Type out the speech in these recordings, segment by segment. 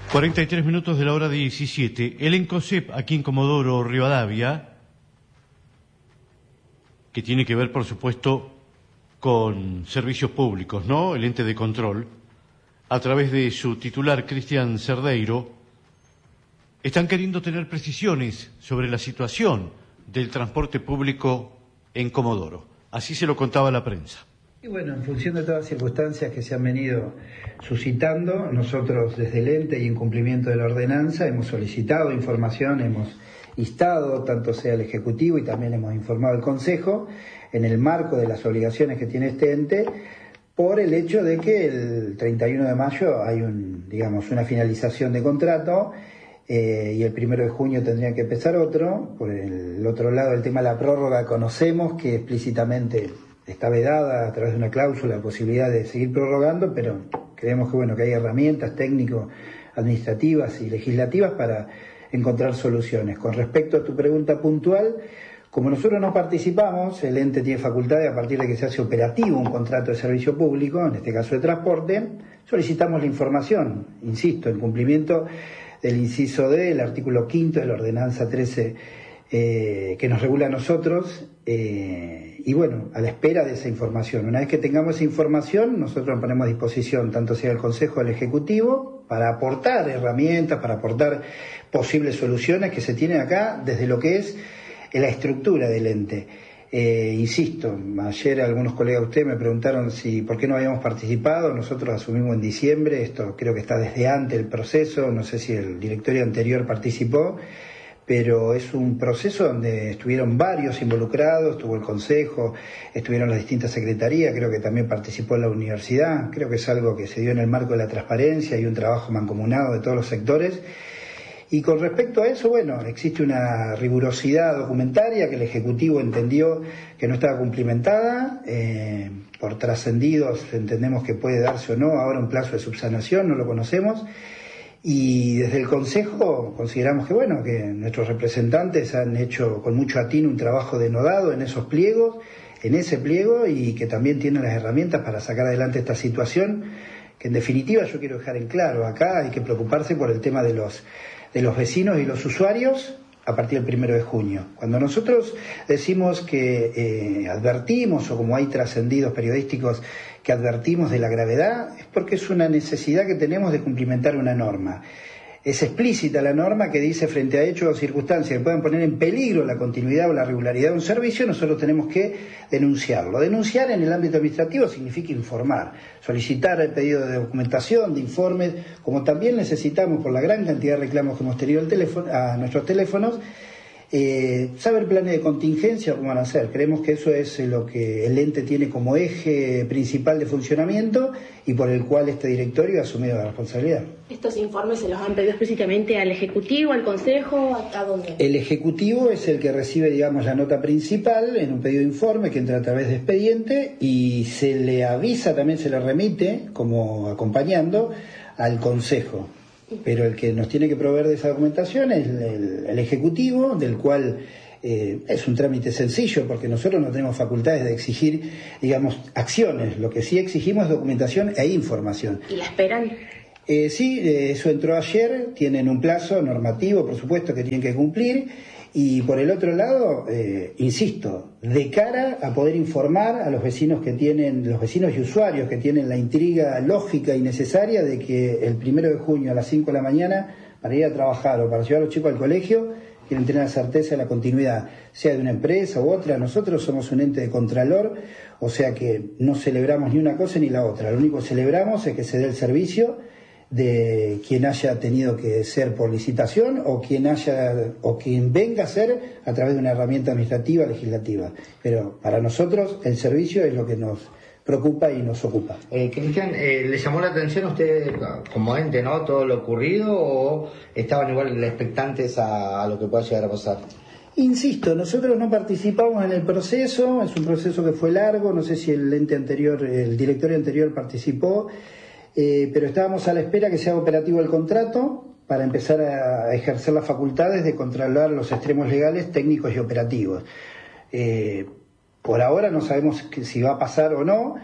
43 minutos de la hora 17. El ENCOSEP, aquí en Comodoro Rivadavia, que tiene que ver, por supuesto, con servicios públicos, ¿no? El ente de control, a través de su titular, Cristian Cerdeiro, están queriendo tener precisiones sobre la situación del transporte público en Comodoro. Así se lo contaba a la prensa. Y bueno, en función de todas las circunstancias que se han venido suscitando, nosotros desde el ente y en cumplimiento de la ordenanza hemos solicitado información, hemos instado, tanto sea el Ejecutivo y también hemos informado al Consejo, en el marco de las obligaciones que tiene este ente, por el hecho de que el 31 de mayo hay una finalización de contrato y el 1 de junio tendría que empezar otro. Por el otro lado, el tema de la prórroga, conocemos que explícitamente está vedada a través de una cláusula la posibilidad de seguir prorrogando, pero creemos que hay herramientas técnico-administrativas y legislativas para encontrar soluciones. Con respecto a tu pregunta puntual, como nosotros no participamos, el ente tiene facultades a partir de que se hace operativo un contrato de servicio público, en este caso de transporte, solicitamos la información, insisto, en cumplimiento del inciso D del artículo 5 de la ordenanza 13 que nos regula a nosotros, y bueno, a la espera de esa información. Una vez que tengamos esa información, nosotros nos ponemos a disposición, tanto sea el Consejo como el Ejecutivo, para aportar herramientas, para aportar posibles soluciones que se tienen acá desde lo que es la estructura del ente. Insisto, ayer algunos colegas de ustedes me preguntaron por qué no habíamos participado. Nosotros asumimos en diciembre, esto creo que está desde antes del proceso, no sé si el directorio anterior participó, pero es un proceso donde estuvieron varios involucrados, estuvo el Consejo, estuvieron las distintas secretarías, creo que también participó la universidad, creo que es algo que se dio en el marco de la transparencia y un trabajo mancomunado de todos los sectores. Y con respecto a eso, bueno, existe una rigurosidad documentaria que el Ejecutivo entendió que no estaba cumplimentada, por trascendidos entendemos que puede darse o no ahora un plazo de subsanación, no lo conocemos. Y desde el Consejo consideramos que nuestros representantes han hecho con mucho atino un trabajo denodado en esos pliegos, en ese pliego, y que también tienen las herramientas para sacar adelante esta situación, que en definitiva yo quiero dejar en claro, acá hay que preocuparse por el tema de los vecinos y los usuarios a partir del 1 de junio. Cuando nosotros decimos que advertimos, o como hay trascendidos periodísticos que advertimos de la gravedad, es porque es una necesidad que tenemos de cumplimentar una norma. Es explícita la norma que dice, frente a hechos o circunstancias que puedan poner en peligro la continuidad o la regularidad de un servicio, nosotros tenemos que denunciarlo. Denunciar en el ámbito administrativo significa informar, solicitar el pedido de documentación, de informes, como también necesitamos, por la gran cantidad de reclamos que hemos tenido a nuestros teléfonos, saber planes de contingencia, cómo van a ser. Creemos que eso es lo que el ente tiene como eje principal de funcionamiento y por el cual este directorio ha asumido la responsabilidad. ¿Estos informes se los han pedido explícitamente al Ejecutivo, al Consejo, a dónde? El Ejecutivo es el que recibe, la nota principal en un pedido de informe que entra a través de expediente y se le avisa, también se le remite, como acompañando, al Consejo. Pero el que nos tiene que proveer de esa documentación es el Ejecutivo, del cual es un trámite sencillo, porque nosotros no tenemos facultades de exigir, acciones. Lo que sí exigimos es documentación e información. ¿Y la esperan? Sí, eso entró ayer, tienen un plazo normativo, por supuesto, que tienen que cumplir. Y por el otro lado, insisto, de cara a poder informar a los vecinos y usuarios que tienen la intriga lógica y necesaria de que el 1 de junio a las 5 de la mañana, para ir a trabajar o para llevar a los chicos al colegio, quieren tener la certeza de la continuidad, sea de una empresa u otra. Nosotros somos un ente de contralor, o sea que no celebramos ni una cosa ni la otra. Lo único que celebramos es que se dé el servicio de quien haya tenido que ser por licitación o quien venga a ser a través de una herramienta administrativa legislativa. Pero para nosotros el servicio es lo que nos preocupa y nos ocupa. Cristian, ¿le llamó la atención a usted como ente, no, todo lo ocurrido, o estaban igual expectantes a lo que pueda llegar a pasar? Insisto, nosotros no participamos en el proceso, es un proceso que fue largo, no sé si el directorio anterior participó, pero estábamos a la espera que sea operativo el contrato para empezar a ejercer las facultades de controlar los extremos legales, técnicos y operativos. Por ahora no sabemos si va a pasar o no.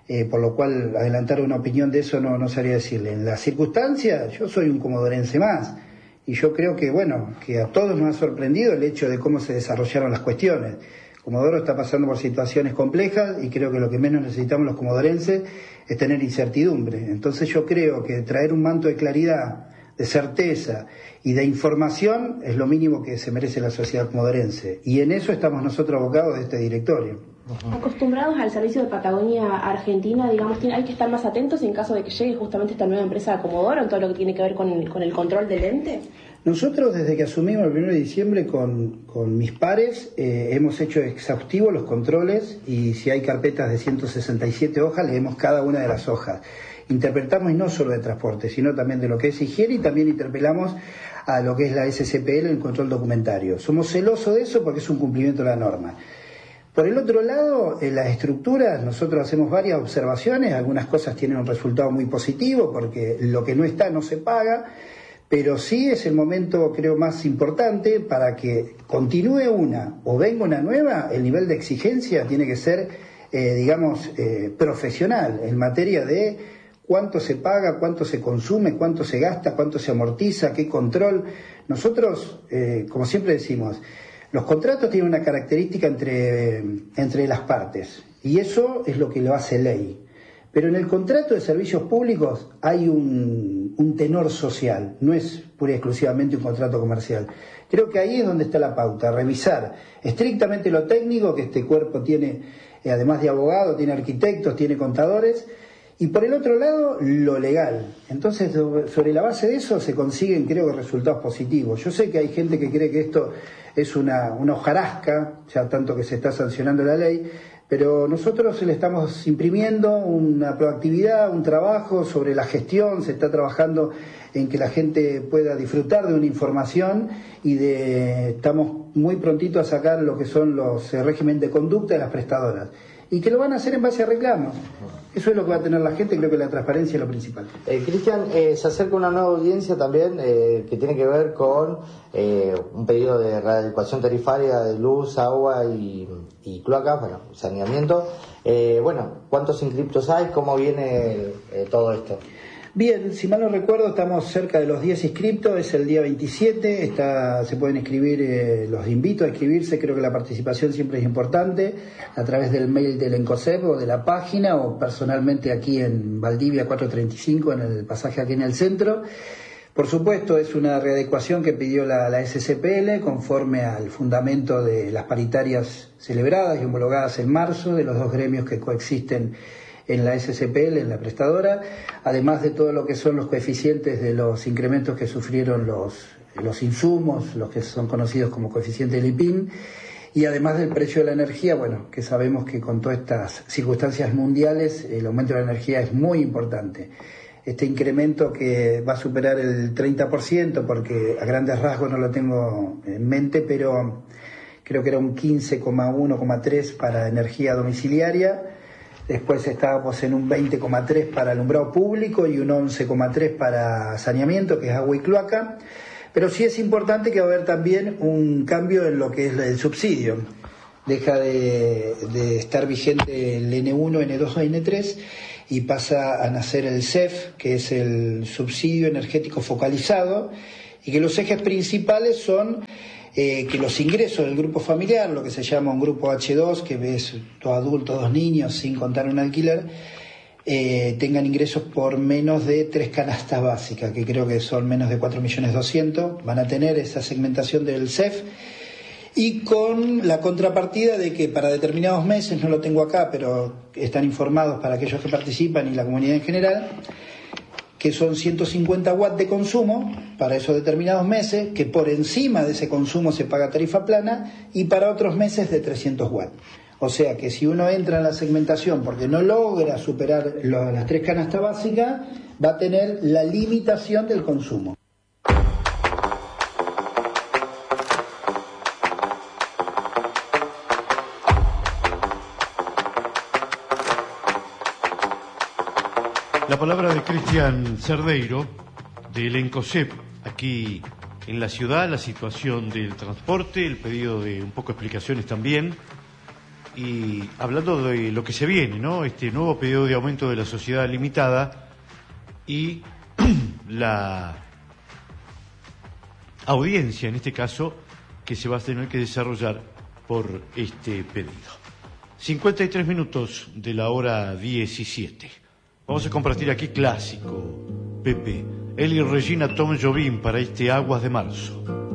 por lo cual adelantar una opinión de eso no sabría decirle. En las circunstancias, yo soy un comodorense más, y yo creo que, bueno, que a todos nos ha sorprendido el hecho de cómo se desarrollaron las cuestiones. Comodoro está pasando por situaciones complejas y creo que lo que menos necesitamos los comodorenses es tener incertidumbre. Entonces yo creo que traer un manto de claridad, de certeza y de información es lo mínimo que se merece la sociedad comodorense. Y en eso estamos nosotros abocados de este directorio. Acostumbrados al servicio de Patagonia Argentina, digamos, hay que estar más atentos en caso de que llegue justamente esta nueva empresa de Comodoro, en todo lo que tiene que ver con el control del ente. Nosotros, desde que asumimos el 1 de diciembre con mis pares, hemos hecho exhaustivos los controles, y si hay carpetas de 167 hojas, leemos cada una de las hojas. Interpretamos, y no solo de transporte, sino también de lo que es higiene, y también interpelamos a lo que es la SCPL en el control documentario. Somos celosos de eso porque es un cumplimiento de la norma. Por el otro lado, en las estructuras nosotros hacemos varias observaciones, algunas cosas tienen un resultado muy positivo porque lo que no está no se paga, pero sí es el momento, creo, más importante para que continúe una o venga una nueva. El nivel de exigencia tiene que ser, profesional en materia de cuánto se paga, cuánto se consume, cuánto se gasta, cuánto se amortiza, qué control. Nosotros, como siempre decimos, los contratos tienen una característica entre las partes, y eso es lo que lo hace ley. Pero en el contrato de servicios públicos hay un tenor social, no es pura y exclusivamente un contrato comercial. Creo que ahí es donde está la pauta, revisar estrictamente lo técnico, que este cuerpo tiene, además de abogado, tiene arquitectos, tiene contadores, y por el otro lado, lo legal. Entonces, sobre la base de eso se consiguen, creo, resultados positivos. Yo sé que hay gente que cree que esto es una hojarasca, ya tanto que se está sancionando la ley, pero nosotros le estamos imprimiendo una proactividad, un trabajo sobre la gestión. Se está trabajando en que la gente pueda disfrutar de una información, y estamos muy prontito a sacar lo que son los régimen de conducta de las prestadoras, y que lo van a hacer en base a reclamos. Eso es lo que va a tener la gente. Creo que la transparencia es lo principal. Cristian, se acerca una nueva audiencia también que tiene que ver con un pedido de readecuación tarifaria de luz, agua y cloacas, saneamiento. ¿Cuántos inscriptos hay? ¿Cómo viene todo esto? Bien, si mal no recuerdo, estamos cerca de los 10 inscriptos, es el día 27, se pueden inscribir, los invito a inscribirse. Creo que la participación siempre es importante, a través del mail del ENCOSEP o de la página, o personalmente aquí en Valdivia 435, en el pasaje aquí en el centro. Por supuesto, es una readecuación que pidió la SCPL conforme al fundamento de las paritarias celebradas y homologadas en marzo de los dos gremios que coexisten en la SCPL, en la prestadora, además de todo lo que son los coeficientes de los incrementos que sufrieron los insumos, los que son conocidos como coeficiente del IPIN, y además del precio de la energía, que sabemos que con todas estas circunstancias mundiales el aumento de la energía es muy importante. Este incremento que va a superar el 30%, porque a grandes rasgos no lo tengo en mente, pero creo que era un 15,1,3 para energía domiciliaria. Después estábamos en un 20,3 para alumbrado público y un 11,3 para saneamiento, que es agua y cloaca. Pero sí es importante que va a haber también un cambio en lo que es el subsidio. Deja de estar vigente el N1, N2 o N3 y pasa a nacer el CEF, que es el subsidio energético focalizado, y que los ejes principales son que los ingresos del grupo familiar, lo que se llama un grupo H2, que es 2 adultos, 2 niños, sin contar un alquiler, tengan ingresos por menos de 3 canastas básicas, que creo que son menos de 4.200.000, van a tener esa segmentación del CEF, y con la contrapartida de que para determinados meses, no lo tengo acá, pero están informados para aquellos que participan y la comunidad en general, que son 150 watts de consumo para esos determinados meses, que por encima de ese consumo se paga tarifa plana, y para otros meses de 300 watts. O sea que si uno entra en la segmentación porque no logra superar las 3 canastas básicas, va a tener la limitación del consumo. La palabra de Cristian Cerdeiro, del ENCOSEP, aquí en la ciudad, la situación del transporte, el pedido de un poco de explicaciones también. y hablando de lo que se viene, ¿no? Este nuevo pedido de aumento de la sociedad limitada y la audiencia, en este caso, que se va a tener que desarrollar por este pedido. 53 minutos de la hora 17. Vamos a compartir aquí clásico, Pepe, Eli Regina Tom Jobim para este Aguas de Marzo.